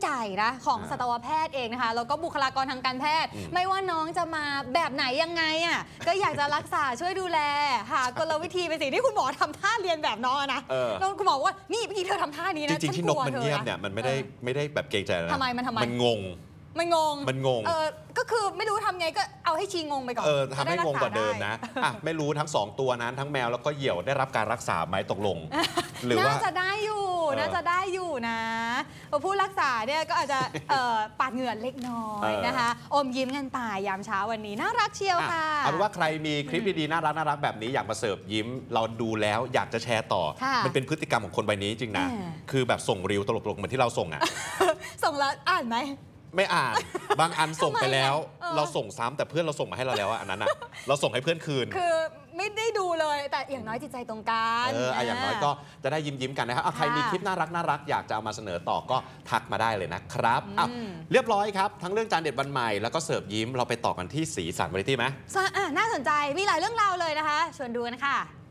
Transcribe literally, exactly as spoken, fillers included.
ใจนะของสัตวแพทย์เองนะคะแล้วก็บุคลากรทางการแพทย์ไม่ว่าน้องจะมาแบบไหนยังไงอ่ะก็อยากจะรักษาช่วยดูแลหากลวิธีเป็นสิ่งที่คุณหมอทำท่าเรียนแบบน้องนะแล้วคุณหมอว่านี่เมื่อกี้เธอทำท่านี้นะจริงๆที่นกมันเงียบเนี่ยมันไม่ได้ไม่ได้แบบเกรงใจนะทำไมมันทำไมมันงงมันงงมันงงเออก็คือไม่รู้ทำไงก็เอาให้ชีงงไปก่อนเออทำให้งงกว่าเดิมนะอ่ะไม่รู้ทั้งสองตัวนั้นทั้งแมวแล้วก็เหยี่ยวได้รับการรักษาไหมตกลงหรือว่าน่าจะได้อยู่น่าจะได้อยู่นะผู้รักษาเนี่ยก็อาจจะปาดเหงื่อเล็กน้อยนะคะอมยิ้มกันไปยามเช้าวันนี้น่ารักเชียวค่ะเอาเป็นว่าใครมีคลิปดีๆน่ารักน่ารักแบบนี้อยากมาเสิร์ฟยิ้มเราดูแล้วอยากจะแชร์ต่อมันเป็นพฤติกรรมของคนใบนี้จริงนะคือแบบส่งรีวตลกๆเหมือนที่เราส่งอ่ะส่งแล้วอ่านไหมไม่อ่านบางอันส่งไปแล้วเราส่งซ้ำแต่เพื่อนเราส่งมาให้เราแล้วอันนั้นอ่ะเราส่งให้เพื่อนคืนคือไม่ได้ดูเลยแต่อย่างน้อยจิตใจตรงกันเอออย่างน้อยก็จะได้ยิ้มยิ้มกันนะครับใครมีคลิปน่ารักน่ารักอยากจะเอามาเสนอต่อก็ทักมาได้เลยนะครับอ้าวเรียบร้อยครับทั้งเรื่องจานเด็ดวันใหม่แล้วก็เสิร์ฟยิ้มเราไปต่อกันที่สีสันวาไรตี้ไหมน่าสนใจมีหลายเรื่องราวเลยนะคะชวนดูกันค่ะ